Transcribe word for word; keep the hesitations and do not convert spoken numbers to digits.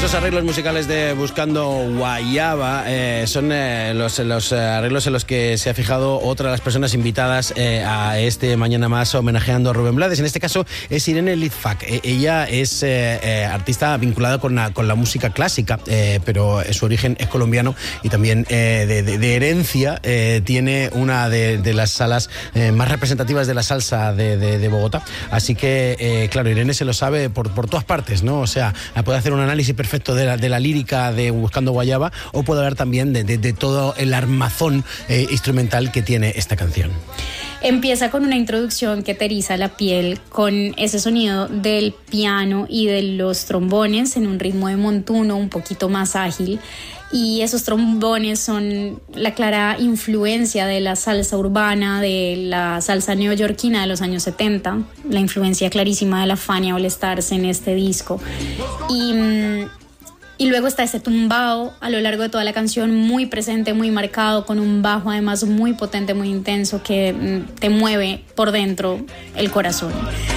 los arreglos musicales de Buscando Guayaba. Eh, son eh, los, los arreglos en los que se ha fijado otra de las personas invitadas eh, a este Mañana Más homenajeando a Rubén Blades. En este caso es Irene Litvak. Eh, ella es eh, eh, artista vinculada con la, con la música clásica, eh, pero su origen es colombiano y también eh, de, de, de herencia. Eh, tiene una de, de las salas eh, más representativas de la salsa de, de, de Bogotá. Así que, eh, claro, Irene se lo sabe por, por todas partes, ¿no? O sea, puede hacer un análisis perfecto de la, de la lírica de Buscando Guayaba, o puede hablar también de, de, de todo el armazón eh, instrumental que tiene esta canción. Empieza con una introducción que te eriza la piel, con ese sonido del piano y de los trombones en un ritmo de montuno un poquito más ágil. Y esos trombones son la clara influencia de la salsa urbana, de la salsa neoyorquina de los años setenta, la influencia clarísima de la Fania All Stars en este disco. Y, y luego está ese tumbao a lo largo de toda la canción, muy presente, muy marcado, con un bajo además muy potente, muy intenso, que te mueve por dentro el corazón.